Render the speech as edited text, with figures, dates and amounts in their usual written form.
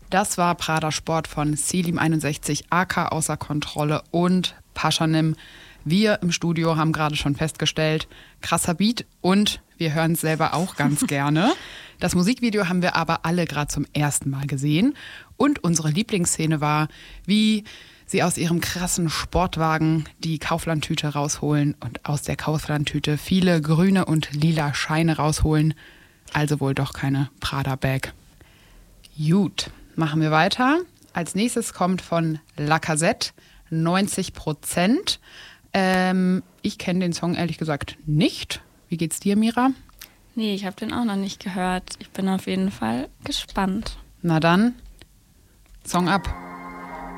Das war Prada Sport von Selim61, AK Außer Kontrolle und Paschanim. Wir im Studio haben gerade schon festgestellt, krasser Beat und wir hören es selber auch ganz gerne. Das Musikvideo haben wir aber alle gerade zum ersten Mal gesehen. Und unsere Lieblingsszene war, wie sie aus ihrem krassen Sportwagen die Kauflandtüte rausholen und aus der Kauflandtüte viele grüne und lila Scheine rausholen. Also wohl doch keine Prada-Bag. Gut, machen wir weiter. Als nächstes kommt von Lacazette 90%. Ich kenne den Song ehrlich gesagt nicht. Wie geht's dir, Mira? Nee, ich habe den auch noch nicht gehört. Ich bin auf jeden Fall gespannt. Na dann, Song ab.